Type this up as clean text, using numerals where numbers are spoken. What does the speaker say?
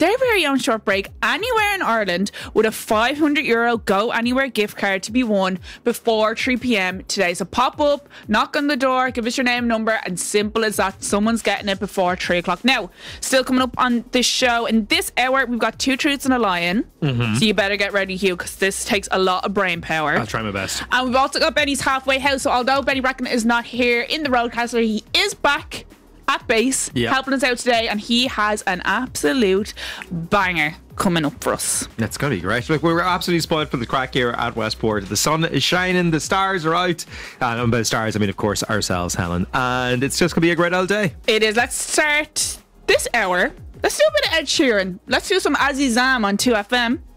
their very own short break anywhere in Ireland with a €500 Go Anywhere gift card to be won before 3 p.m. today. So pop up, knock on the door, give us your name and number, and simple as that, someone's getting it before 3 o'clock. Now, still coming up on this show, in this hour, we've got 2 truths and a lie-in. So you better get ready, Hugh, because this takes a lot of brain power. I'll try my best. And we've also got Benny's halfway house. So although Benny Bracken is not here in the Roadcaster, he is back at base helping us out today, and he has an absolute banger coming up for us. That's going to be great. Look, we're absolutely spoiled for the crack here at Westport. The sun is shining, the stars are out, and by the stars I mean of course ourselves, Helen, and it's just going to be a great old day. It is. Let's start this hour. Let's do a bit of Ed Sheeran. Let's do some Azizam on 2FM.